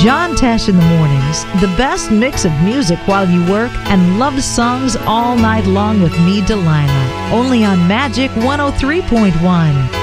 John Tesh in the mornings, the best mix of music while you work and love songs all night long with me, Delilah. Only on Magic 103.1.